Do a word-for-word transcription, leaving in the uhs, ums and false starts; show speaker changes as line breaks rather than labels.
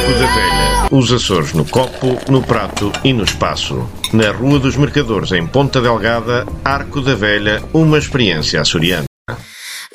Arco da Velha. Os Açores no copo, no prato e no espaço. Na Rua dos Mercadores, em Ponta Delgada, Arco da Velha, uma experiência açoriana.